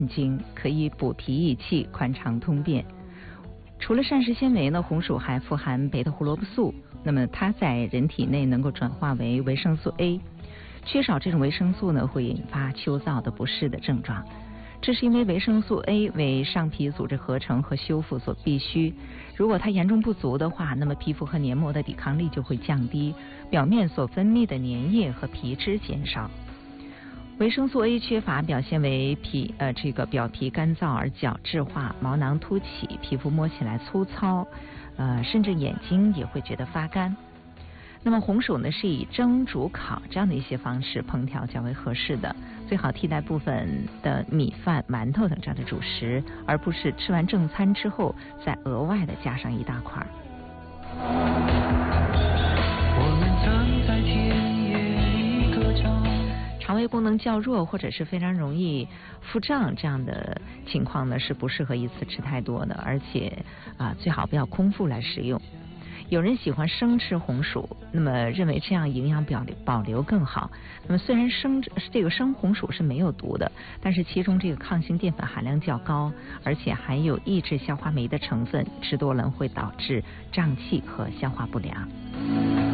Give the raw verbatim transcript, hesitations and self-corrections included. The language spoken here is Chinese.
经，可以补脾益气、宽肠通便。除了膳食纤维呢，红薯还富含贝塔胡萝卜素，那么它在人体内能够转化为维生素 A， 缺少这种维生素呢，会引发秋燥的不适的症状。这是因为维生素 A 为上皮组织合成和修复所必需，如果它严重不足的话，那么皮肤和黏膜的抵抗力就会降低，表面所分泌的粘液和皮脂减少。维生素 A 缺乏表现为皮呃这个表皮干燥而角质化，毛囊凸起，皮肤摸起来粗糙，呃甚至眼睛也会觉得发干。那么红薯呢是以蒸、煮、烤这样的一些方式烹调较为合适的，最好替代部分的米饭、馒头等这样的主食，而不是吃完正餐之后再额外的加上一大块。我们曾在田野里歌唱。肠胃功能较弱或者是非常容易腹胀这样的情况呢，是不适合一次吃太多的，而且啊最好不要空腹来食用。有人喜欢生吃红薯，那么认为这样营养保留保留更好。那么虽然生这个生红薯是没有毒的，但是其中这个抗性淀粉含量较高，而且含有抑制消化酶的成分，吃多了会导致胀气和消化不良。